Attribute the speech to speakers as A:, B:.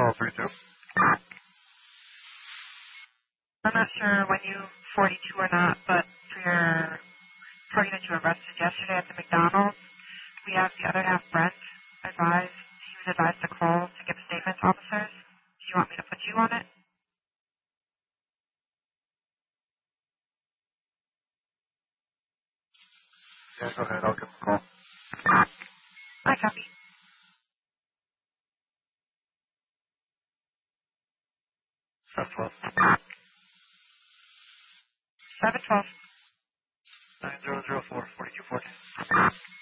A: 1232.
B: I'm not sure when you 42 or not, but for your party that you arrested yesterday at the McDonald's, we have the other half, Brent, advised. He was advised to call to give a statement to officers. Do you want me to put you on it?
A: Yeah, go ahead. I'll give him a call.
B: I copy.
A: That's 12.
B: 712.
A: 9004 4214.